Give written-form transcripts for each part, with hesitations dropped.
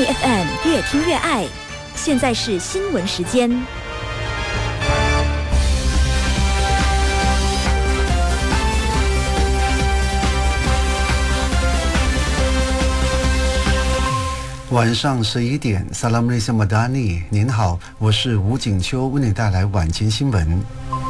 FM 越听越爱。现在是新闻时间。 晚上11点，萨拉姆雷西马达尼，您好，我是吴景秋，为您带来晚间新闻。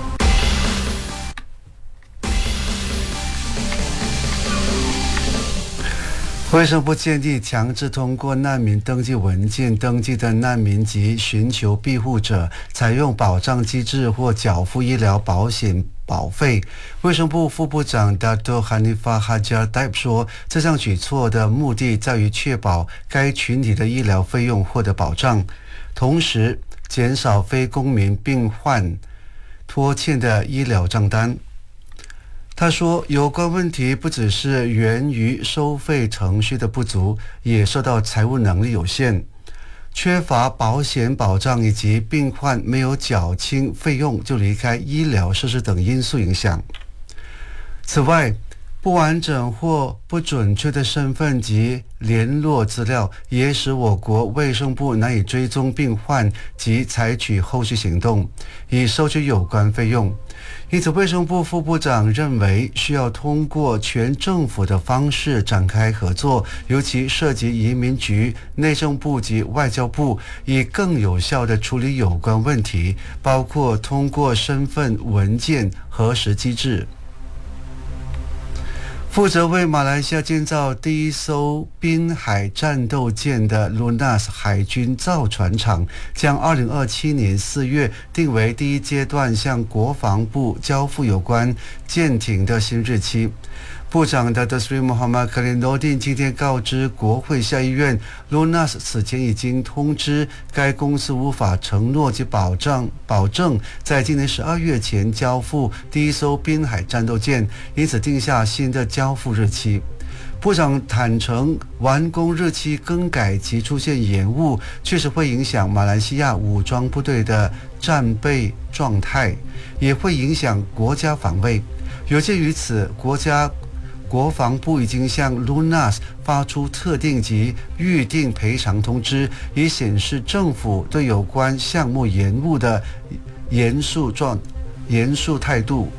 卫生部建议强制通过难民登记文件登记的难民及寻求庇护者采用保障机制或缴付医疗保险保费。卫生部副部长 Dato Hanifah Hajar Taib 说，这项举措的目的在于确保该群体的医疗费用获得保障，同时减少非公民病患拖欠的医疗账单。他说，有关问题不只是源于收费程序的不足，也受到财务能力有限、缺乏保险保障以及病患没有缴清费用就离开医疗设施等因素影响。此外，不完整或不准确的身份及联络资料也使我国卫生部难以追踪病患及采取后续行动，以收取有关费用。因此，卫生部副部长认为需要通过全政府的方式展开合作，尤其涉及移民局、内政部及外交部，以更有效地处理有关问题，包括通过身份文件核实机制。负责为马来西亚建造第一艘滨海战斗舰的 Lunas 海军造船厂将2027年4月定为第一阶段向国防部交付有关舰艇的新日期。部长的 Sri Muhammad Khaliluddin 今天告知国会下议院 ，Lunas 此前已经通知该公司无法承诺及保证在今年12月前交付第一艘滨海战斗舰，因此定下新的交付日期。部长坦诚，完工日期更改及出现延误，确实会影响马来西亚武装部队的战备状态，也会影响国家防卫。有鉴于此，国防部已经向 Lunas 发出特定及预定赔偿通知，以显示政府对有关项目延误的严肃态度。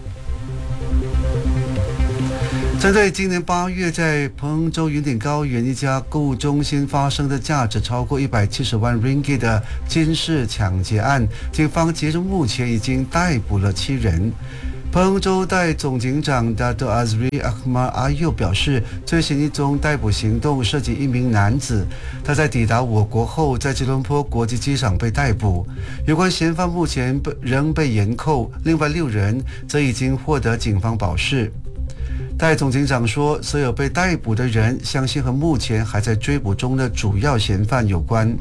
针对今年8月在彭州云顶高原一家购物中心发生的价值超过170万 ringgit 的金饰抢劫案，警方截至目前已经逮捕了7人。彭州代总警长 Dato Azri Ahmad Ayub 表示，最新一宗逮捕行动涉及一名男子，他在抵达我国后在吉隆坡国际机场被逮捕。有关嫌犯目前仍被严扣，另外6人则已经获得警方保释。代总警长说，所有被逮捕的人相信和目前还在追捕中的主要嫌犯有关。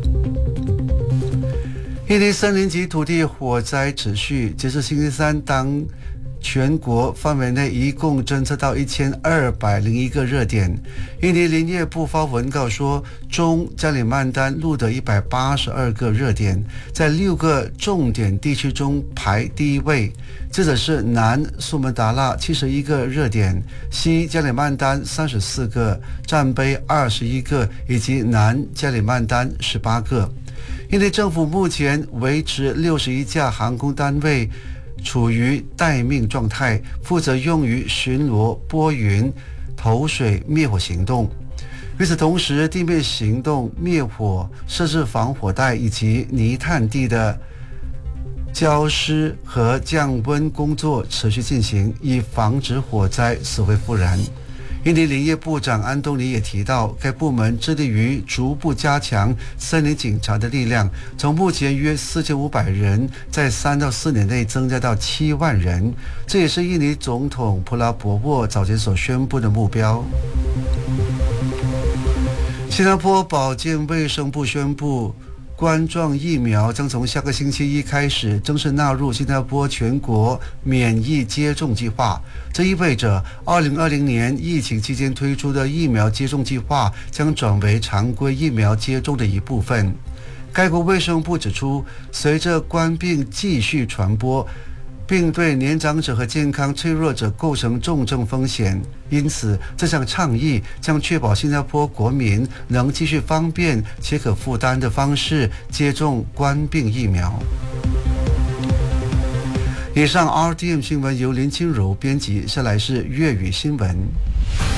印尼森林及土地火灾持续，截至星期三，当全国范围内一共侦测到1201个热点。印尼林业部发文告说，中加里曼丹录得182个热点，在6个重点地区中排第一位。接着是南苏门答腊71个热点，西加里曼丹34个，占碑21个，以及南加里曼丹18个。印尼政府目前维持61架航空单位处于待命状态，负责用于巡逻、拨云、投水、灭火行动。与此同时，地面行动、灭火、设置防火带以及泥炭地的浇湿和降温工作持续进行，以防止火灾死灰复燃。印尼林业部长安东尼也提到，该部门致力于逐步加强森林警察的力量，从目前约4500人，在3到4年内增加到7万人。这也是印尼总统普拉博沃早前所宣布的目标。新加坡保健卫生部宣布，冠状疫苗将从下个星期一开始正式纳入新加坡全国免疫接种计划。这意味着2020年疫情期间推出的疫苗接种计划将转为常规疫苗接种的一部分。该国卫生部指出，随着冠病继续传播， 并对年长者和健康脆弱者构成重症风险。因此，这项倡议将确保新加坡国民能继续方便且可负担的方式接种冠病疫苗。以上 RTM 新闻由林清如编辑，下来是粤语新闻。